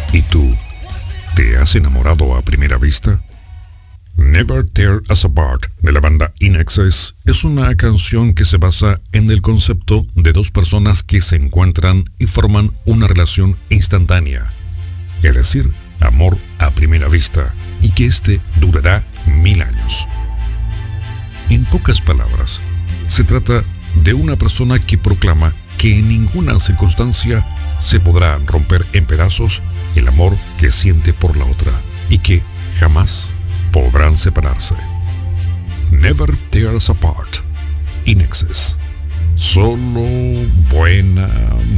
¿Y tú, te has enamorado a primera vista? Never Tear Us Apart de la banda In Excess es una canción que se basa en el concepto de dos personas que se encuentran y forman una relación instantánea, es decir, amor a primera vista, y que este durará 1000 años. En pocas palabras, se trata de una persona que proclama que en ninguna circunstancia se podrá romper en pedazos el amor que siente por la otra y que jamás podrán separarse. Never Tear Us Apart, In Excess. Solo buena